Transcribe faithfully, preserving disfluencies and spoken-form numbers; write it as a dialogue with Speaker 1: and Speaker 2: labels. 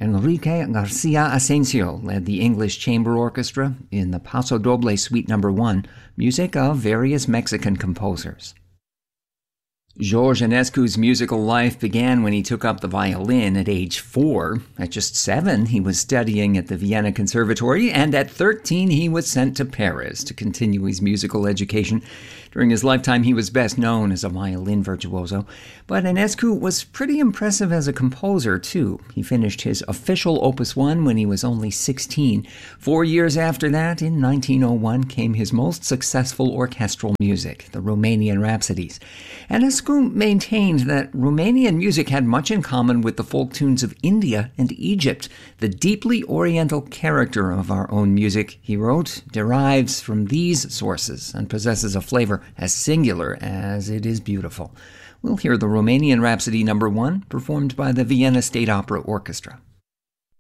Speaker 1: Enrique Garcia Asensio led the English Chamber Orchestra in the Paso Doble Suite Number one, music of various Mexican composers. George Enescu's musical life began when he took up the violin at age four. At just seven, he was studying at the Vienna Conservatory, and at thirteen, he was sent to Paris to continue his musical education. During his lifetime, he was best known as a violin virtuoso, but Enescu was pretty impressive as a composer, too. He finished his official Opus one when he was only sixteen. Four years after that, in nineteen oh one, came his most successful orchestral music, the Romanian Rhapsodies. Enescu maintained that Romanian music had much in common with the folk tunes of India and Egypt. The deeply oriental character of our own music, he wrote, derives from these sources and possesses a flavor as singular as it is beautiful. We'll hear the Romanian Rhapsody Number one, performed by the Vienna State Opera Orchestra.